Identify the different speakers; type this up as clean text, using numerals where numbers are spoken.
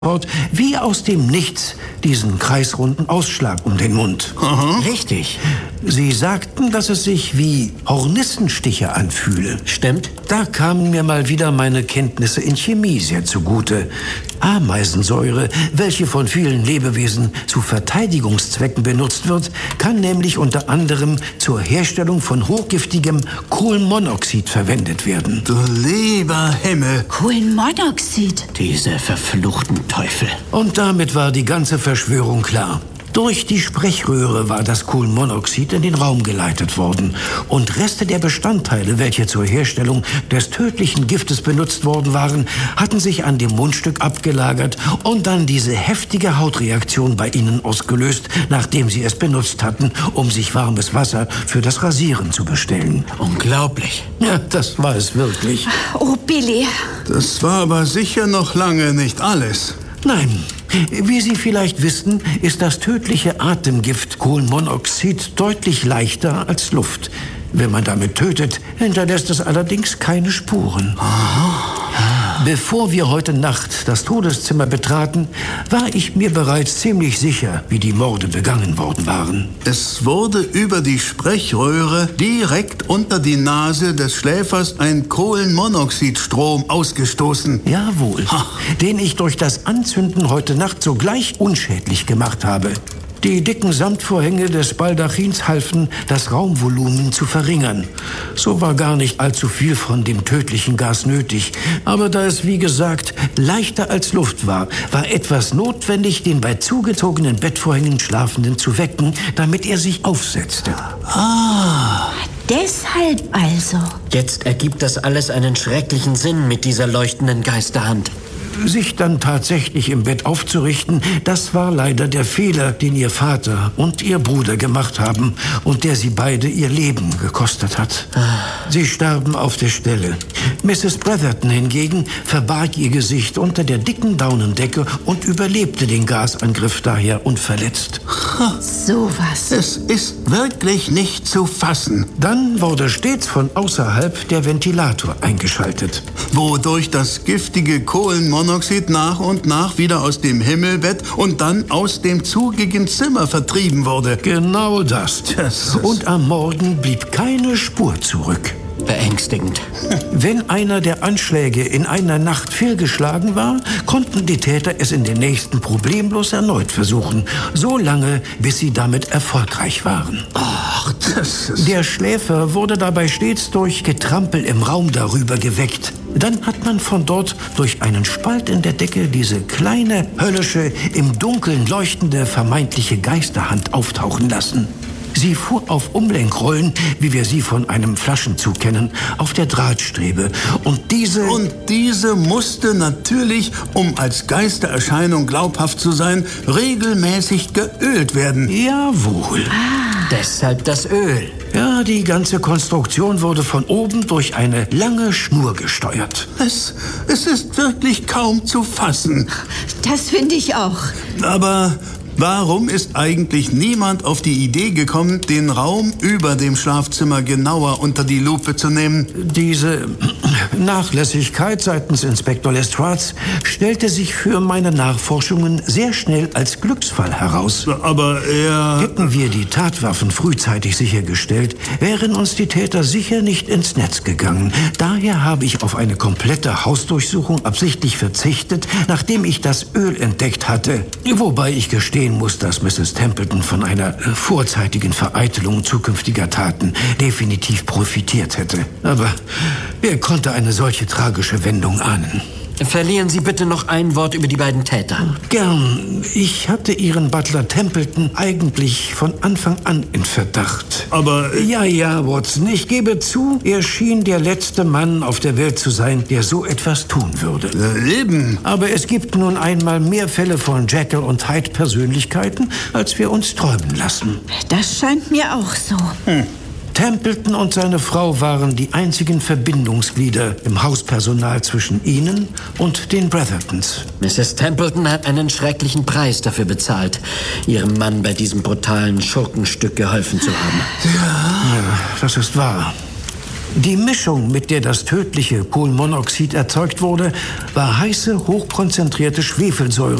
Speaker 1: wie aus dem Nichts diesen kreisrunden Ausschlag um den Mund.
Speaker 2: Aha.
Speaker 1: Richtig. Sie sagten, dass es sich wie Hornissenstiche anfühle.
Speaker 2: Stimmt.
Speaker 1: Da kamen mir mal wieder meine Kenntnisse in Chemie sehr zugute. Ameisensäure, welche von vielen Lebewesen zu Verteidigungszwecken benutzt wird, kann nämlich unter anderem zur Herstellung von hochgiftigem Kohlenmonoxid verwendet werden.
Speaker 2: Du lieber Himmel.
Speaker 3: Kohlenmonoxid?
Speaker 2: Diese verfluchten Teufel.
Speaker 1: Und damit war die ganze Verschwörung klar. Durch die Sprechröhre war das Kohlenmonoxid in den Raum geleitet worden und Reste der Bestandteile, welche zur Herstellung des tödlichen Giftes benutzt worden waren, hatten sich an dem Mundstück abgelagert und dann diese heftige Hautreaktion bei ihnen ausgelöst, nachdem sie es benutzt hatten, um sich warmes Wasser für das Rasieren zu bestellen.
Speaker 2: Unglaublich.
Speaker 1: Ja, das war es wirklich.
Speaker 3: Oh, Billy.
Speaker 2: Das war aber sicher noch lange nicht alles.
Speaker 1: Nein, wie Sie vielleicht wissen, ist das tödliche Atemgift Kohlenmonoxid deutlich leichter als Luft. Wenn man damit tötet, hinterlässt es allerdings keine Spuren. Bevor wir heute Nacht das Todeszimmer betraten, war ich mir bereits ziemlich sicher, wie die Morde begangen worden waren.
Speaker 2: Es wurde über die Sprechröhre direkt unter die Nase des Schläfers ein Kohlenmonoxidstrom ausgestoßen.
Speaker 1: Jawohl, den ich durch das Anzünden heute Nacht sogleich unschädlich gemacht habe. Die dicken Samtvorhänge des Baldachins halfen, das Raumvolumen zu verringern. So war gar nicht allzu viel von dem tödlichen Gas nötig. Aber da es, wie gesagt, leichter als Luft war, war etwas notwendig, den bei zugezogenen Bettvorhängen Schlafenden zu wecken, damit er sich aufsetzte.
Speaker 3: Deshalb also.
Speaker 4: Jetzt ergibt das alles einen schrecklichen Sinn mit dieser leuchtenden Geisterhand.
Speaker 1: Sich dann tatsächlich im Bett aufzurichten, das war leider der Fehler, den ihr Vater und ihr Bruder gemacht haben und der sie beide ihr Leben gekostet hat. Sie starben auf der Stelle. Mrs. Bretherton hingegen verbarg ihr Gesicht unter der dicken Daunendecke und überlebte den Gasangriff daher unverletzt.
Speaker 3: Sowas.
Speaker 2: Es ist wirklich nicht zu fassen,
Speaker 1: Dann wurde stets von außerhalb der Ventilator eingeschaltet.
Speaker 2: wodurch das giftige Kohlenmonoxid nach und nach wieder aus dem Himmelbett und dann aus dem zugigen Zimmer vertrieben wurde.
Speaker 1: Genau das.
Speaker 2: Das ist-
Speaker 1: Und am Morgen blieb keine Spur zurück.
Speaker 4: Beängstigend.
Speaker 1: Wenn einer der Anschläge in einer Nacht fehlgeschlagen war, konnten die Täter es in den nächsten problemlos erneut versuchen. So lange, bis sie damit erfolgreich waren.
Speaker 2: Ach, das ist...
Speaker 1: Der Schläfer wurde dabei stets durch Getrampel im Raum darüber geweckt. Dann hat man von dort durch einen Spalt in der Decke diese kleine, höllische, im Dunkeln leuchtende, vermeintliche Geisterhand auftauchen lassen. Sie fuhr auf Umlenkrollen, wie wir sie von einem Flaschenzug kennen, auf der Drahtstrebe. Und
Speaker 2: diese musste natürlich, um als Geistererscheinung glaubhaft zu sein, regelmäßig geölt werden.
Speaker 1: Jawohl.
Speaker 4: Deshalb das Öl.
Speaker 1: Ja, die ganze Konstruktion wurde von oben durch eine lange Schnur gesteuert.
Speaker 2: Es ist wirklich kaum zu fassen.
Speaker 3: Das finde ich auch.
Speaker 2: Aber warum ist eigentlich niemand auf die Idee gekommen, den Raum über dem Schlafzimmer genauer unter die Lupe zu nehmen?
Speaker 1: Diese Nachlässigkeit seitens Inspektor Lestrades stellte sich für meine Nachforschungen sehr schnell als Glücksfall heraus.
Speaker 2: Aber er...
Speaker 1: Hätten wir die Tatwaffen frühzeitig sichergestellt, wären uns die Täter sicher nicht ins Netz gegangen. Daher habe ich auf eine komplette Hausdurchsuchung absichtlich verzichtet, nachdem ich das Öl entdeckt hatte. Wobei ich gestehen muss, dass Mrs. Templeton von einer vorzeitigen Vereitelung zukünftiger Taten definitiv profitiert hätte. Aber wer konnte eine solche tragische Wendung ahnen?
Speaker 4: Verlieren Sie bitte noch ein Wort über die beiden Täter.
Speaker 1: Gern. Ich hatte Ihren Butler Templeton eigentlich von Anfang an in Verdacht.
Speaker 2: Aber...
Speaker 1: Ja, Watson, ich gebe zu, er schien der letzte Mann auf der Welt zu sein, der so etwas tun würde.
Speaker 2: Eben.
Speaker 1: Aber es gibt nun einmal mehr Fälle von Jekyll und Hyde Persönlichkeiten, als wir uns träumen lassen.
Speaker 3: Das scheint mir auch so.
Speaker 1: Templeton und seine Frau waren die einzigen Verbindungsglieder im Hauspersonal zwischen ihnen und den Brethertons.
Speaker 4: Mrs. Templeton hat einen schrecklichen Preis dafür bezahlt, ihrem Mann bei diesem brutalen Schurkenstück geholfen zu haben.
Speaker 1: Ja, das ist wahr. Die Mischung, mit der das tödliche Kohlenmonoxid erzeugt wurde, war heiße, hochkonzentrierte Schwefelsäure.